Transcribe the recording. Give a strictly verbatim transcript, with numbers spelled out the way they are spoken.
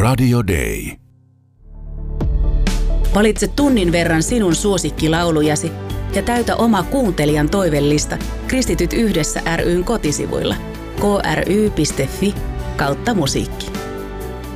Radio Day. Valitse tunnin verran sinun suosikkilaulujasi ja täytä oma kuuntelijan toivellista Kristityt yhdessä ry:n kotisivuilla k r y piste f i kautta musiikki.